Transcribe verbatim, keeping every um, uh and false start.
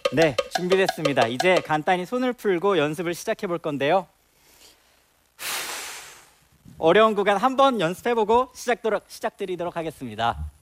네, 준비됐습니다. 이제 간단히 손을 풀고 연습을 시작해 볼 건데요. 어려운 구간 한번 연습해보고 시작도록, 시작드리도록 하겠습니다.